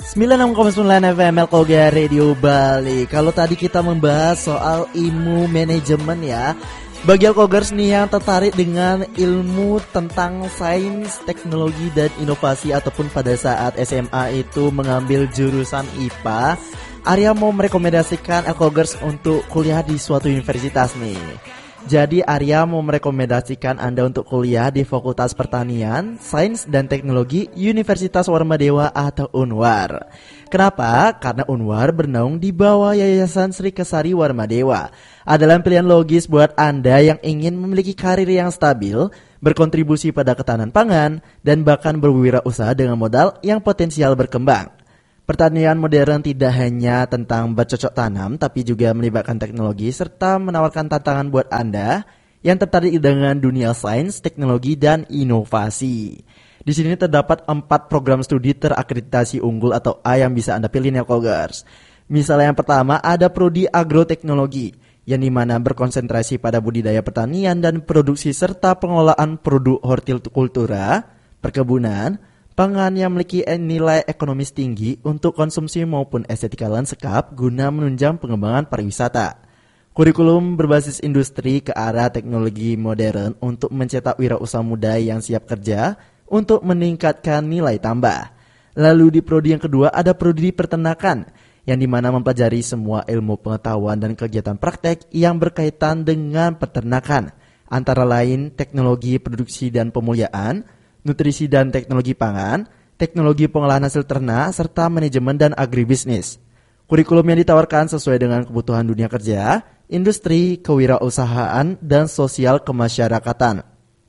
96,9 FM Melkoga Radio Bali. Kalau tadi kita membahas soal ilmu manajemen ya, bagi Alkogers nih yang tertarik dengan ilmu tentang sains, teknologi dan inovasi ataupun pada saat SMA itu mengambil jurusan IPA, Arya mau merekomendasikan Alkogers untuk kuliah di suatu universitas nih. Jadi Arya mau merekomendasikan Anda untuk kuliah di Fakultas Pertanian, Sains dan Teknologi Universitas Warmadewa atau Unwar. Kenapa? Karena Unwar bernaung di bawah Yayasan Sri Kesari Warmadewa. Adalah pilihan logis buat Anda yang ingin memiliki karir yang stabil, berkontribusi pada ketahanan pangan, dan bahkan berwirausaha dengan modal yang potensial berkembang. Pertanian modern tidak hanya tentang bercocok tanam, tapi juga melibatkan teknologi serta menawarkan tantangan buat Anda yang tertarik dengan dunia sains, teknologi, dan inovasi. Di sini terdapat 4 program studi terakreditasi unggul atau A yang bisa Anda pilih nih Alkogers. Misalnya yang pertama ada Prodi Agroteknologi, yang dimana berkonsentrasi pada budidaya pertanian dan produksi serta pengelolaan produk hortikultura, perkebunan, pangan yang memiliki nilai ekonomis tinggi untuk konsumsi maupun estetika lanskap guna menunjang pengembangan pariwisata. Kurikulum berbasis industri ke arah teknologi modern untuk mencetak wirausaha muda yang siap kerja untuk meningkatkan nilai tambah. Lalu di prodi yang kedua ada prodi peternakan, yang dimana mempelajari semua ilmu pengetahuan dan kegiatan praktek yang berkaitan dengan peternakan, antara lain teknologi produksi dan pemuliaan, nutrisi dan teknologi pangan, teknologi pengolahan hasil ternak, serta manajemen dan agribisnis. Kurikulum yang ditawarkan sesuai dengan kebutuhan dunia kerja, industri, kewirausahaan, dan sosial kemasyarakatan.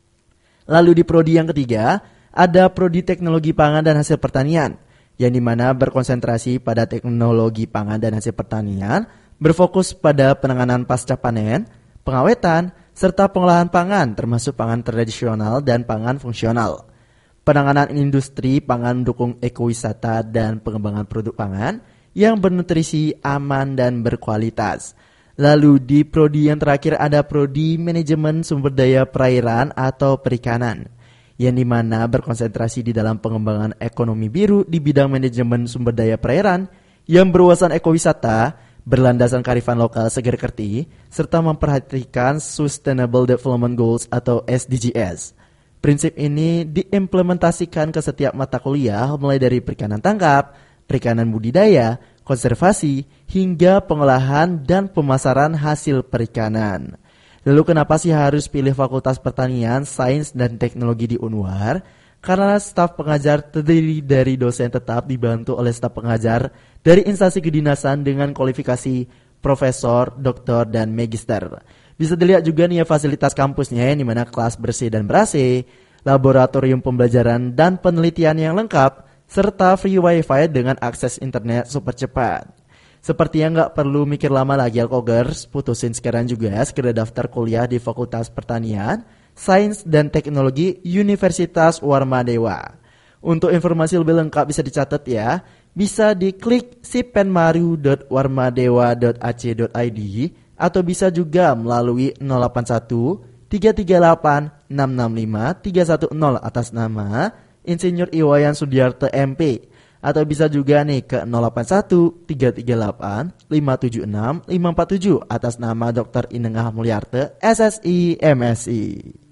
Lalu di prodi yang ketiga, ada prodi teknologi pangan dan hasil pertanian, yang dimana berkonsentrasi pada teknologi pangan dan hasil pertanian, berfokus pada penanganan pasca panen, pengawetan, serta pengolahan pangan termasuk pangan tradisional dan pangan fungsional. Penanganan industri pangan mendukung ekowisata dan pengembangan produk pangan yang bernutrisi, aman, dan berkualitas. Lalu di prodi yang terakhir ada prodi manajemen sumber daya perairan atau perikanan, yang dimana berkonsentrasi di dalam pengembangan ekonomi biru di bidang manajemen sumber daya perairan yang berwawasan ekowisata, berlandasan kearifan lokal seger-kerti, serta memperhatikan Sustainable Development Goals atau SDGs. Prinsip ini diimplementasikan ke setiap mata kuliah mulai dari perikanan tangkap, perikanan budidaya, konservasi, hingga pengolahan dan pemasaran hasil perikanan. Lalu kenapa sih harus pilih Fakultas Pertanian, Sains, dan Teknologi di Unwar? Karena staf pengajar terdiri dari dosen tetap dibantu oleh staf pengajar dari instansi kedinasan dengan kualifikasi profesor, doktor, dan magister. Bisa dilihat juga nih ya fasilitas kampusnya, yang dimana kelas bersih dan ber-AC, laboratorium pembelajaran dan penelitian yang lengkap, serta free wifi dengan akses internet super cepat. Sepertinya nggak perlu mikir lama lagi Alkogers, putusin sekarang juga segera daftar kuliah di Fakultas Pertanian, Sains dan Teknologi Universitas Warmadewa. Untuk informasi lebih lengkap bisa dicatat ya, bisa diklik sipenmaru.warmadewa.ac.id atau bisa juga melalui 081 338 665 310 atas nama Insinyur Iwayan Sudiarto MP, atau bisa juga nih ke 081 338 576 547 atas nama Dr. Inengah Mulyarte SSI MSI.